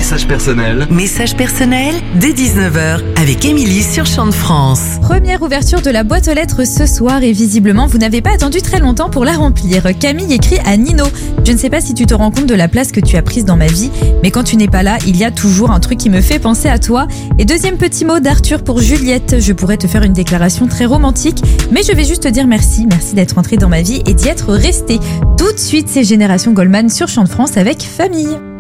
message personnel. Message personnel dès 19h avec Émilie sur Chant de France. Première ouverture de la boîte aux lettres ce soir et visiblement vous n'avez pas attendu très longtemps pour la remplir. Camille écrit à Nino: je ne sais pas si tu te rends compte de la place que tu as prise dans ma vie, mais quand tu n'es pas là, il y a toujours un truc qui me fait penser à toi. Et deuxième petit mot d'Arthur pour Juliette: je pourrais te faire une déclaration très romantique, mais je vais juste te dire merci d'être entré dans ma vie et d'y être resté. Tout de suite, c'est Génération Goldman sur Chant de France avec Famille.